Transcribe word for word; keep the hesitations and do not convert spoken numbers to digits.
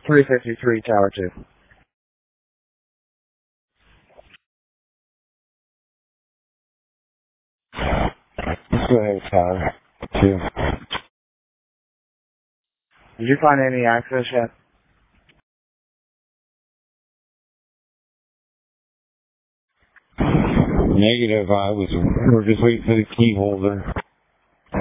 three fifty-three, Tower two. Let's go ahead, Tower two. Did you find any access yet? Negative. I was. We're just waiting for the key holder.